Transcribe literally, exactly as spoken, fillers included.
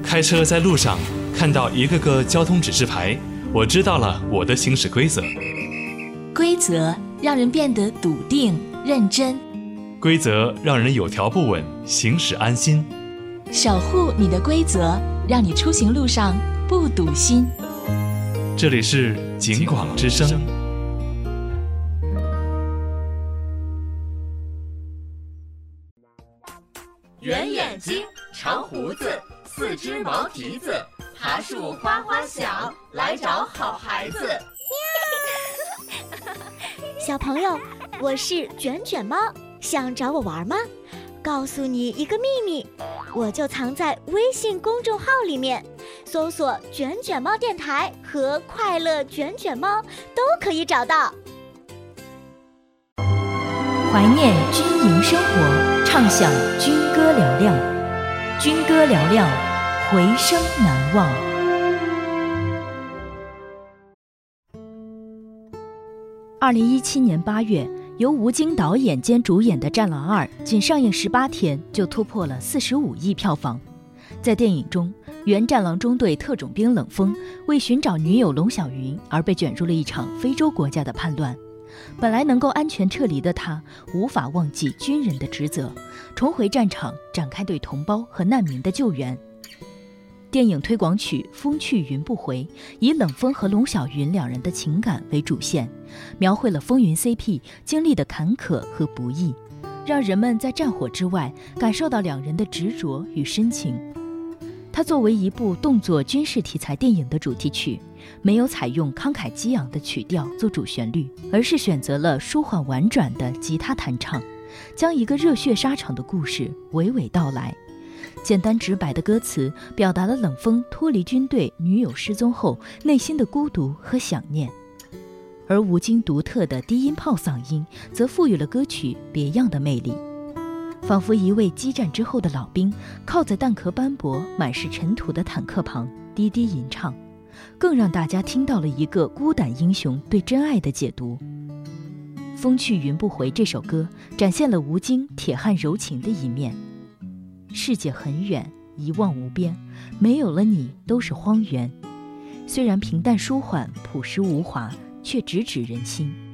开车在路上看到一个个交通指示牌，我知道了我的行驶规则。 规则让人变得笃定认真， 规则让人有条不紊，行驶安心。 守护你的规则，让你出行路上不堵心。 这里是警广之声。 圆眼睛，长胡子，四只毛蹄子，爬树哗哗响，来找好孩子。 小朋友，我是卷卷猫，想找我玩吗？告诉你一个秘密，我就藏在微信公众号里面，搜索卷卷猫电台和快乐卷卷猫都可以找到。 怀念军营生活，畅享军歌嘹亮，军歌嘹亮，回声难忘。二零一七年八月，由吴京导演兼主演的《战狼二》仅上映十八天就突破了四十五亿票房。在电影中，原战狼中队特种兵冷锋为寻找女友龙小云而被卷入了一场非洲国家的叛乱。本来能够安全撤离的他，无法忘记军人的职责，重回战场，展开对同胞和难民的救援。电影推广曲《风去云不回》以冷锋和龙小云两人的情感为主线，描绘了风云 C P 经历的坎坷和不易，让人们在战火之外感受到两人的执着与深情。它作为一部动作军事题材电影的主题曲，没有采用慷慨激昂的曲调做主旋律，而是选择了舒缓婉转的吉他弹唱，将一个热血沙场的故事娓娓道来。简单直白的歌词表达了冷锋脱离军队、女友失踪后内心的孤独和想念，而吴京独特的低音炮嗓音则赋予了歌曲别样的魅力，仿佛一位激战之后的老兵靠在弹壳斑驳、满是尘土的坦克旁低低吟唱，更让大家听到了一个孤胆英雄对真爱的解读。《风去云不回》这首歌展现了吴京铁汉柔情的一面。世界很远，一望无边，没有了你都是荒原。虽然平淡舒缓、朴实无华，却直指人心。